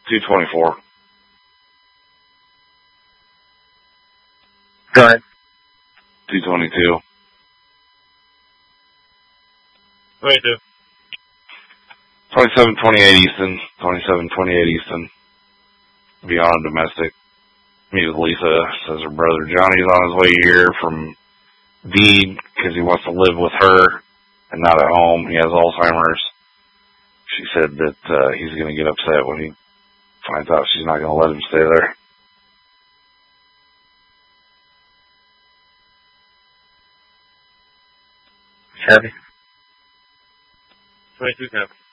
224. Go ahead. 222. 22. 2728 Easton. 2728 Easton. Beyond domestic. Meet with Lisa. Says her brother Johnny's on his way here from Deed because he wants to live with her and not at home. He has Alzheimer's. She said that he's going to get upset when he finds out she's not going to let him stay there. Heavy. 22 10.